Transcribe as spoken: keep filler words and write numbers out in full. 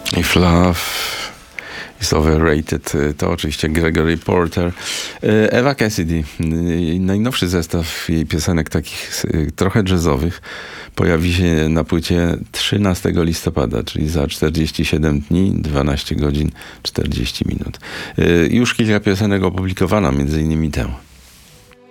If Love is Overrated, to oczywiście Gregory Porter. Eva Cassidy, najnowszy zestaw jej piosenek takich trochę jazzowych pojawi się na płycie trzynastego listopada, czyli za czterdzieści siedem dni, dwanaście godzin, czterdzieści minut. Już kilka piosenek opublikowano, między innymi tę.